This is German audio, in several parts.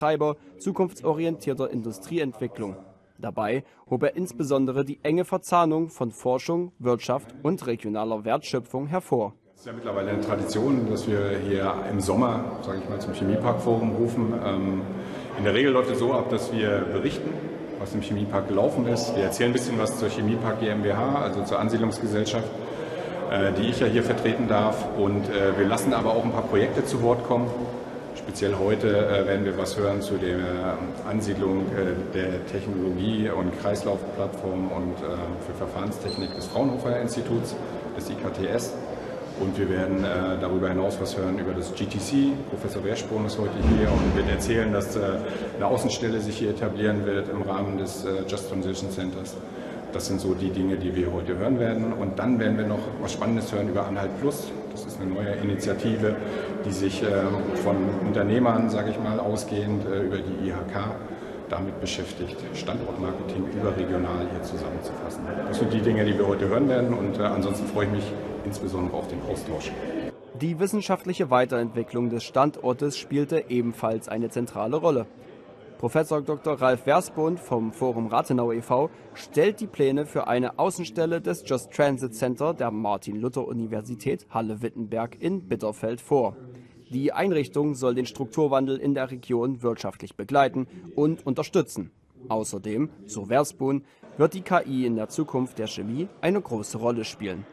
Treiber zukunftsorientierter Industrieentwicklung. Dabei hob er insbesondere die enge Verzahnung von Forschung, Wirtschaft und regionaler Wertschöpfung hervor. Es ist ja mittlerweile eine Tradition, dass wir hier im Sommer, sage ich mal, zum Chemiepark-Forum rufen. In der Regel läuft es so ab, dass wir berichten, was im Chemiepark gelaufen ist. Wir erzählen ein bisschen was zur Chemiepark GmbH, also zur Ansiedlungsgesellschaft, die ich ja hier vertreten darf. Und wir lassen aber auch ein paar Projekte zu Wort kommen. Speziell heute werden wir was hören zu der Ansiedlung der Technologie- und Kreislaufplattform und für Verfahrenstechnik des Fraunhofer Instituts, des IKTS. Und wir werden darüber hinaus was hören über das GTC. Professor Werschbrunn ist heute hier und wird erzählen, dass eine Außenstelle sich hier etablieren wird im Rahmen des Just Transition Centers. Das sind so die Dinge, die wir heute hören werden. Und dann werden wir noch was Spannendes hören über Anhalt Plus. Das ist eine neue Initiative, die sich von Unternehmern, sage ich mal, ausgehend über die IHK damit beschäftigt, Standortmarketing überregional hier zusammenzufassen. Das sind die Dinge, die wir heute hören werden. Und ansonsten freue ich mich insbesondere auf den Austausch. Die wissenschaftliche Weiterentwicklung des Standortes spielte ebenfalls eine zentrale Rolle. Professor Dr. Ralf Versbund vom Forum Rathenau e.V. stellt die Pläne für eine Außenstelle des Just Transit Center der Martin-Luther-Universität Halle-Wittenberg in Bitterfeld vor. Die Einrichtung soll den Strukturwandel in der Region wirtschaftlich begleiten und unterstützen. Außerdem, so Versbund, wird die KI in der Zukunft der Chemie eine große Rolle spielen.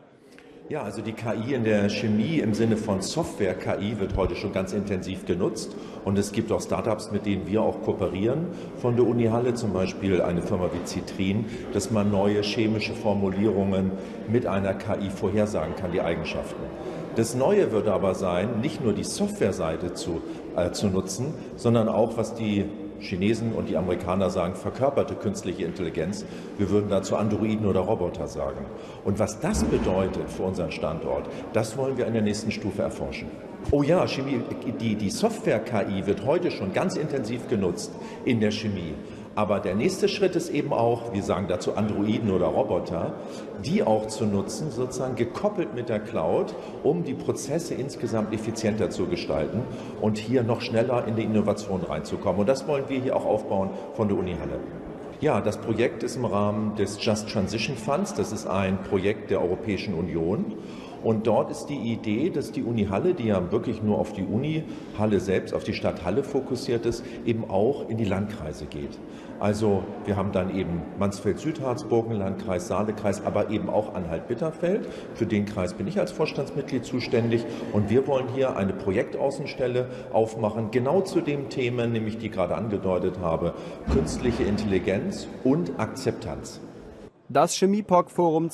Ja, also die KI in der Chemie im Sinne von Software-KI wird heute schon ganz intensiv genutzt. Und es gibt auch Startups, mit denen wir auch kooperieren von der Uni Halle, zum Beispiel eine Firma wie Citrin, dass man neue chemische Formulierungen mit einer KI vorhersagen kann, die Eigenschaften. Das Neue würde aber sein, nicht nur die Softwareseite zu nutzen, sondern auch, was die Chinesen und die Amerikaner sagen, verkörperte künstliche Intelligenz. Wir würden dazu Androiden oder Roboter sagen. Und was das bedeutet für unseren Standort, das wollen wir in der nächsten Stufe erforschen. Oh ja, Chemie, die Software-KI wird heute schon ganz intensiv genutzt in der Chemie. Aber der nächste Schritt ist eben auch, wir sagen dazu Androiden oder Roboter, die auch zu nutzen, sozusagen gekoppelt mit der Cloud, um die Prozesse insgesamt effizienter zu gestalten und hier noch schneller in die Innovation reinzukommen. Und das wollen wir hier auch aufbauen von der Uni Halle. Ja, das Projekt ist im Rahmen des Just Transition Funds. Das ist ein Projekt der Europäischen Union. Und dort ist die Idee, dass die Uni Halle, die ja wirklich nur auf die Uni Halle selbst, auf die Stadt Halle fokussiert ist, eben auch in die Landkreise geht. Also wir haben dann eben Mansfeld-Südharz, Burgenlandkreis, Saalekreis, aber eben auch Anhalt-Bitterfeld. Für den Kreis bin ich als Vorstandsmitglied zuständig. Und wir wollen hier eine Projektaußenstelle aufmachen, genau zu dem Themen, nämlich die ich gerade angedeutet habe, künstliche Intelligenz und Akzeptanz. Das Chemiepark-Forum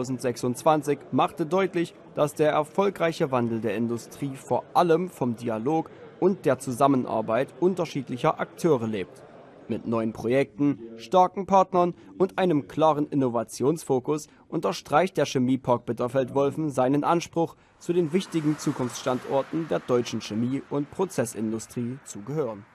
2026 machte deutlich, dass der erfolgreiche Wandel der Industrie vor allem vom Dialog und der Zusammenarbeit unterschiedlicher Akteure lebt. Mit neuen Projekten, starken Partnern und einem klaren Innovationsfokus unterstreicht der Chemiepark Bitterfeld-Wolfen seinen Anspruch, zu den wichtigen Zukunftsstandorten der deutschen Chemie- und Prozessindustrie zu gehören.